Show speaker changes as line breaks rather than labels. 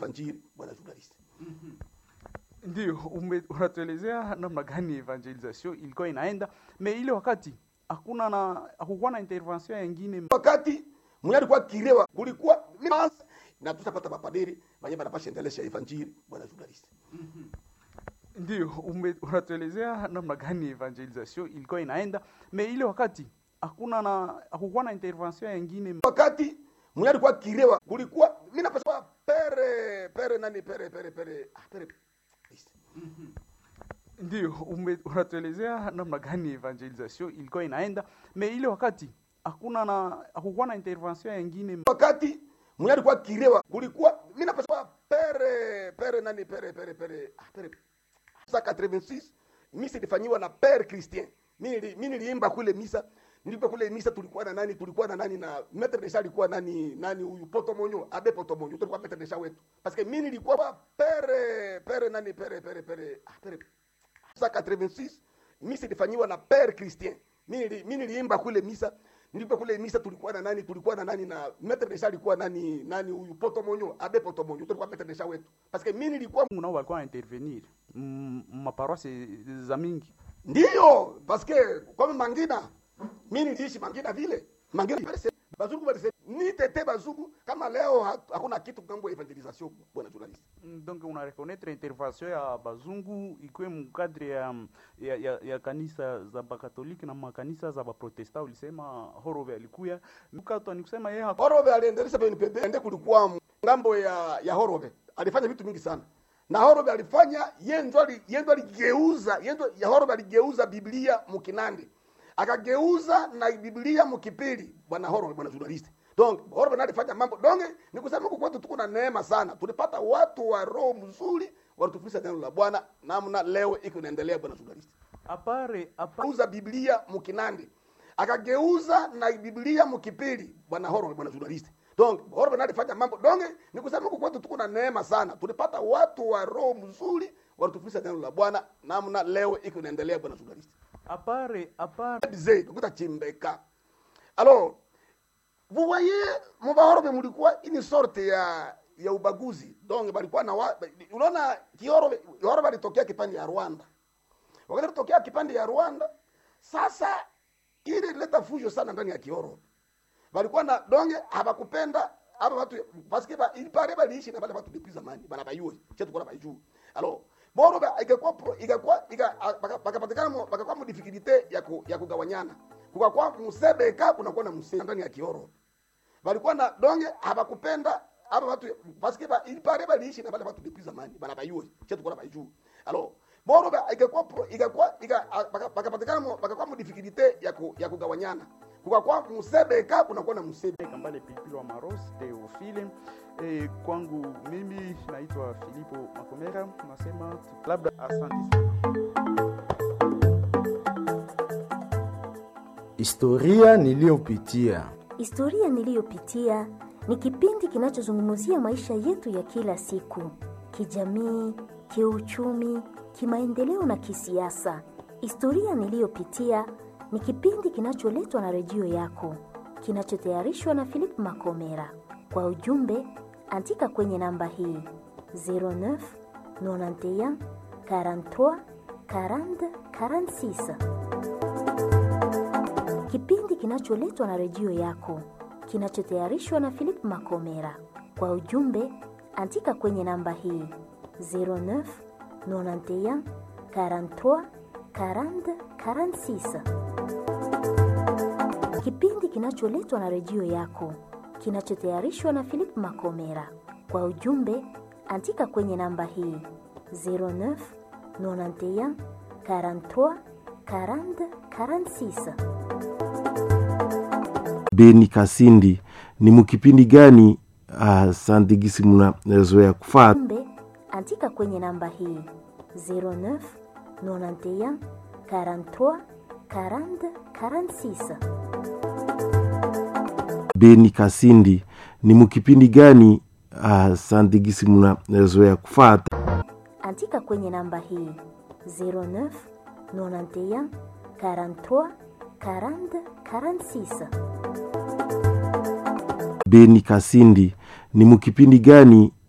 evanjili bwana journalist.
Ndio unatuelezea namna gani evangelisation ilikuwa inaenda, me ile wakati hakukuwa na intervention nyingine.
Wakati mwenye alikuwa kirewa kulikuwa na tutapata mapadiri wenye wanapasha endelesha evanjili bwana journalist.
Ndio unatuelezea namna gani evangelisation ilikuwa inaenda, me ile wakati hakukuwa na intervention nyingine.
Wakati mwenye alikuwa kirewa kulikuwa mimi napaswa pere
Ndio unatuelezea namna gani evangelisation ilikuwa inaenda, me ile wakati hakukuwa na intervention nyingine.
Wakati mwenye alikuwa kirewa kulikuwa mimi napaswa pere 86 misa ilifanywa na Père Christian. Mimi niliimba kule misa. Nilipo kule misa tulikuwa na nani na maître de chant alikuwa nani huyu Potomonyo, Abe Potomonyo tulikuwa maître de chant wetu. Parce que mimi nilikuwa pere 86 misa ilifanywa na Père Christian. Mimi niliimba kule misa. Nilipo kule misa tulikuwa na nani na maître de chant alikuwa nani huyu Potomonyo, Abe Potomonyo tulikuwa maître de chant wetu. Parce que mimi nilikuwa
nao walikuwa intervenir maparoisse za mingi.
Ndio, parce que comme Mangina mimi niliishi Mangina vile. Mangina Bazugu bali ni tete Bazugu kama leo hakuna kitu ngambo evangelisation bwana journalist.
Donc on a reconnaître intervention ya Bazungu ikwe mkadri ya kanisa za Bakatoliki na makanisa za Baprotesta. Ulisema Horove alikuya. Mkato ni kusema yeye
Horove aliendelea PNPD ende kulikuwa ngambo ya Horove. Alifanya vitu mingi sana. Na Horove alifanya yendo aligeuza Horove aligeuza Biblia mkinande. Akageuza na Biblia mkipili bwana Horove bwana journalist. Donc Horove alifanya mambo donge ni kusema huko kwetu tuko na neema sana. Tulipata watu wa roho mzuri walitufundisha neno la Bwana namna leo iko inaendelea bwana journalist. Akageuza Biblia mkinande. Akageuza na Biblia mkipili bwana Horove bwana journalist. Donc Horove alifanya mambo donge ni kusema huko kwetu tuko na neema sana. Tulipata watu wa roho mzuri walitufundisha neno la Bwana namna leo iko inaendelea bwana journalist. Kukuta chimbeka. Alors, vous voyez, Horove mulikuwa une sorte ya ubaguzi. Donc balikuwa na unaona Horove alitokea kipande ya Rwanda. Wakati alitokea kipande ya Rwanda, sasa ile ileta fujo sana ndani ya Horove. Balikuwa na donge habakupenda hapa watu parce que il paraît baliishi na wale watu depuis zamani bana bayue chetu kwa bayue. Alors Horove bakapatikana mu difficulté ya kugawanyana. Kukakuwa Musebeka kunakuwa na Musebe ndani ya Horove. Walikuwa na donge habakupenda hapa watu parce que il paraît baliishi na wale watu depuis zamani bana bayue chetu kwa bayue. Alors Horove bakapatikana mu difficulté ya kugawanyana. Kukakuwa Musebeka kunakuwa na Musebe
Kambale Pilipili wa Maros Teofile. Kwangu mimi naitwa Filipo Makomera, nasema labda asante sana.
Historia niliyopitia.
Historia niliyopitia ni kipindi kinachozungumzia maisha yetu ya kila siku, kijamii, kiuchumi, kimaendeleo na kisiasa. Historia niliyopitia ni kipindi kinacholetwa na redio yako, kinachotayarishwa na Philip Makomera. Kwa ujumbe, andika kwenye namba hii 09 91 43 40 46. Kipindi kinacholetwa na redio yako, kinachotayarishwa na Philip Makomera. Kwa ujumbe, andika kwenye namba hii 09 91 43 40 46. Kipindi kinacholetwa na redio yako, kinachotayarishwa na Philip Makomera. Kwa ujumbe, andika kwenye namba hii 09 91 43 40 46.
Beni Kasindi, ni mukipindi gani sandigisi mnazoea kufuata?
Ujumbe, andika kwenye namba hii 09 91 43 40 46.
Beni Kasindi, ni mukipindi gani sandigisi mnazoea kufuata?
Andika kwenye namba hii 09 91 43 40 46.
Beni Kasindi, ni mukipindi gani